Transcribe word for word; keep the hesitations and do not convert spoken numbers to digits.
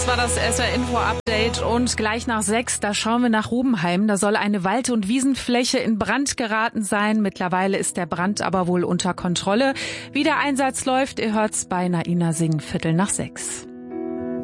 Das war das S R-Info-Update und gleich nach sechs, da schauen wir nach Robenheim. Da soll eine Wald- und Wiesenfläche in Brand geraten sein. Mittlerweile ist der Brand aber wohl unter Kontrolle. Wie der Einsatz läuft, ihr hört's bei Naina Singh, Viertel nach sechs.